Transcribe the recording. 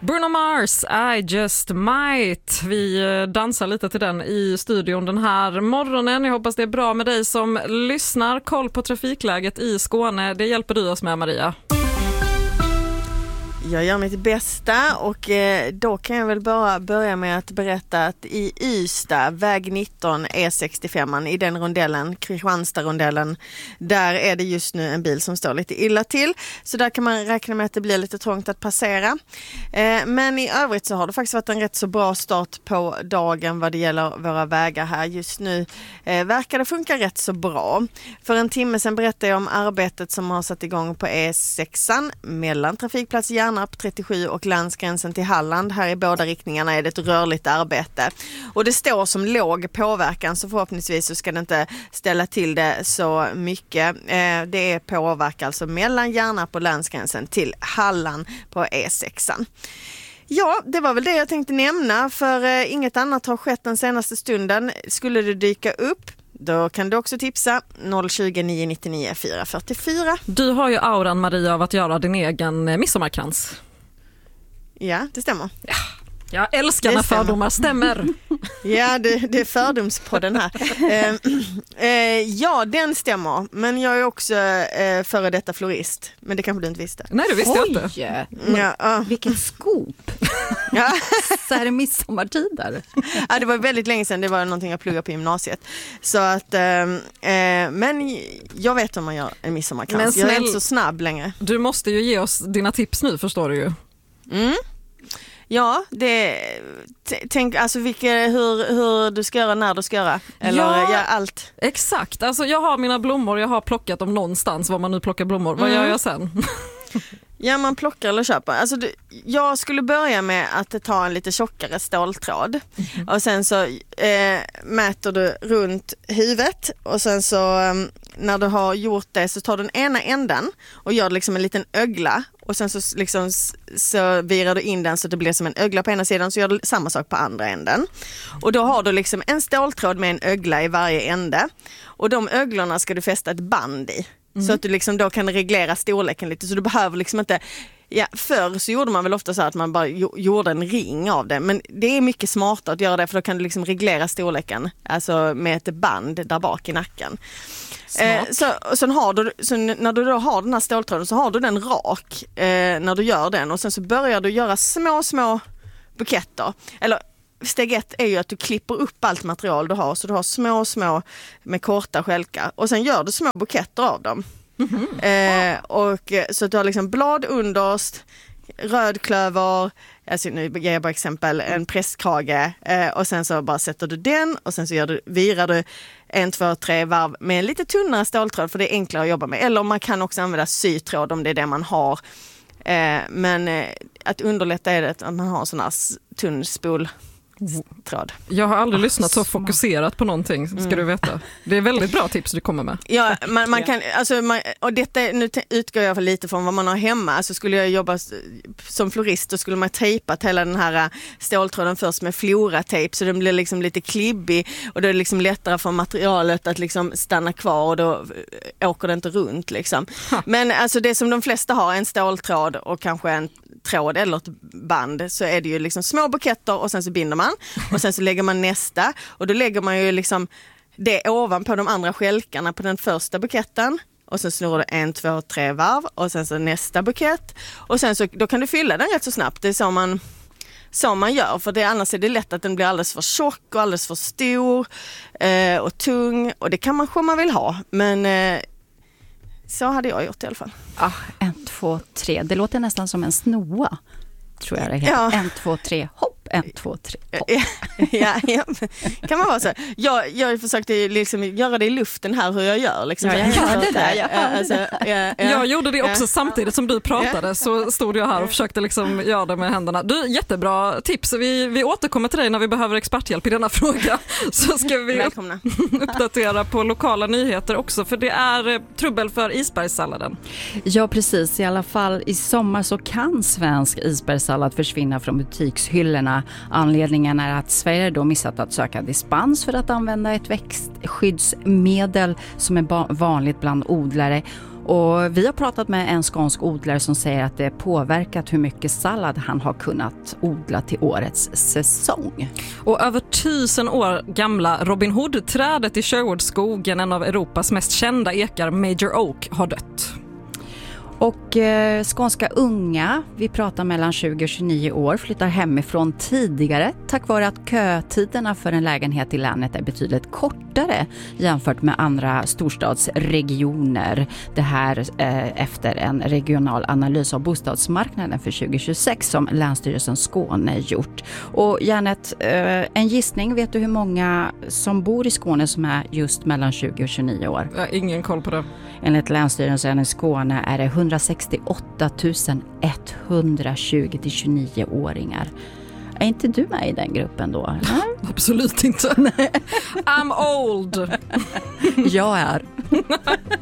Bruno Mars, I just might. Vi dansar lite till den i studion den här morgonen. Jag hoppas det är bra med dig som lyssnar. Koll på trafikläget i Skåne, det hjälper du oss med, Maria. Jag gör mitt bästa och då kan jag väl bara börja med att berätta att i Ystad, väg 19, E65, i den rondellen, Kristianstad-rondellen, där är det just nu en bil som står lite illa till. Så där kan man räkna med att det blir lite trångt att passera. Men i övrigt så har det faktiskt varit en rätt så bra start på dagen vad det gäller våra vägar här. Just nu verkar det funka rätt så bra. För en timme sedan berättade jag om arbetet som har satt igång på E6 mellan trafikplats Järnarp 37 och landsgränsen till Halland. Här i båda riktningarna är det ett rörligt arbete. Och det står som låg påverkan, så förhoppningsvis så ska det inte ställa till det så mycket. Det är påverkan alltså mellan Järnarp och landsgränsen till Halland på E6. Ja, det var väl det jag tänkte nämna, för inget annat har skett den senaste stunden. Skulle det dyka upp, då kan du också tipsa 020 999 444. Du har ju auran, Maria, av att göra din egen midsommarkrans. Ja, det stämmer. Ja, jag älskar när fördomar stämmer. Ja, det är fördomspodden här. Ja, den stämmer. Men jag är också före detta florist. Men det kanske du inte visste. Nej, det visste jag inte. Ja, vilket skop. Ja. Så här är midsommartider. Ja, det var väldigt länge sedan. Det var någonting jag pluggade på gymnasiet. Så att, men jag vet om man gör en midsommarkrans. Jag är inte så snabb längre. Du måste ju ge oss dina tips nu, förstår du ju. Mm. Ja, tänk alltså hur du ska göra, när du ska göra, eller ja, allt. Exakt, alltså jag har mina blommor, jag har plockat dem någonstans, var man nu plockar blommor. Vad gör jag sen? Ja, man plockar eller köper. Alltså jag skulle börja med att ta en lite tjockare ståltråd. Och sen så mäter du runt huvudet. Och sen så när du har gjort det så tar du den ena änden och gör liksom en liten ögla. Och sen så, liksom, så virar du in den så det blir som en ögla på ena sidan, så gör du samma sak på andra änden. Och då har du liksom en ståltråd med en ögla i varje ände. Och de öglorna ska du fästa ett band i. Så att du liksom då kan reglera storleken lite. Så du behöver liksom inte... Ja, förr så gjorde man väl ofta så att man bara gjorde en ring av det. Men det är mycket smartare att göra det, för då kan du liksom reglera storleken. Alltså med ett band där bak i nacken. Sen har du, så när du då har den här ståltråden så har du den rak när du gör den. Och sen så börjar du göra små buketter. Eller... Steg 1 är ju att du klipper upp allt material du har, så du har små med korta skälkar, och sen gör du små buketter av dem. Och så att du har liksom blad underst, rödklöver, alltså nu ger jag bara exempel, en prästkrage, och sen så bara sätter du den, och sen så virar du 1, 2, 3 varv med en lite tunnare ståltråd, för det är enklare att jobba med. Eller man kan också använda sytråd om det är det man har. Men att underlätta är det att man har sån här tunn spoltråd. Jag har aldrig lyssnat så fokuserat på någonting, ska du veta. Det är väldigt bra tips du kommer med. Ja, man kan, alltså, och detta, nu utgår jag för lite från vad man har hemma. Alltså skulle jag jobba som florist, då skulle man tejpat hela den här ståltråden först med floratejp, så den blir liksom lite klibbig, och då är det liksom lättare för materialet att liksom stanna kvar, och då åker det inte runt liksom. Men alltså det som de flesta har, en ståltråd och kanske en tråd eller ett band, så är det ju liksom små buketter, och sen så binder man, och sen så lägger man nästa, och då lägger man ju liksom det ovanpå de andra skälkarna på den första buketten, och sen snurrar du 1, 2, 3 varv, och sen så nästa bukett, och sen så då kan du fylla den rätt så snabbt. Det är så man gör, för annars är det lätt att den blir alldeles för tjock och alldeles för stor och tung, och det kan man själv vill ha, men så hade jag gjort i alla fall. 1, 2, 3. Det låter nästan som en snoa, tror jag det heter. Ja. 1, 2, 3, hopp. 1, 2, 3, hopp. Ja, kan man vara så. Jag försökte liksom göra det i luften här, hur jag gör. Liksom. Jag gjorde det också samtidigt som du pratade, så stod jag här och försökte liksom göra det med händerna. Du, jättebra tips. Vi återkommer till dig när vi behöver experthjälp i denna fråga. Så ska vi uppdatera på lokala nyheter också, för det är trubbel för isbergssalladen. Ja, precis. I alla fall i sommar så kan svensk isbergssallad försvinna från butikshyllorna. Anledningen är att Sverige då missat att söka dispens för att använda ett växtskyddsmedel som är vanligt bland odlare. Och vi har pratat med en skånsk odlare som säger att det påverkat hur mycket sallad han har kunnat odla till årets säsong. Och över 1000 år gamla Robin Hood-trädet i Sherwoodskogen, en av Europas mest kända ekar, Major Oak, har dött. Och skånska unga, vi pratar mellan 20 och 29 år, flyttar hemifrån tidigare tack vare att kötiderna för en lägenhet i länet är betydligt kortare jämfört med andra storstadsregioner. Det här efter en regional analys av bostadsmarknaden för 2026 som Länsstyrelsen Skåne gjort. Och Janet, en gissning, vet du hur många som bor i Skåne som är just mellan 20 och 29 år? Jag har ingen koll på det. Enligt Länsstyrelsen i Skåne är det 168 120 till 29-åringar. Är inte du med i den gruppen då? Eller? Absolut inte. I'm old. Jag är.